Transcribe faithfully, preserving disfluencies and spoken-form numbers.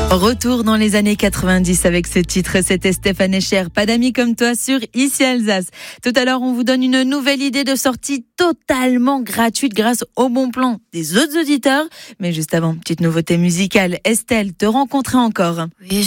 Retour dans les années quatre-vingt-dix avec ce titre, c'était Stéphane Escher, Pas d'amis comme toi sur Ici Alsace. Tout à l'heure, on vous donne une nouvelle idée de sortie totalement gratuite grâce au bon plan des autres auditeurs. Mais juste avant, petite nouveauté musicale, Estelle, Te rencontrer encore. Oui,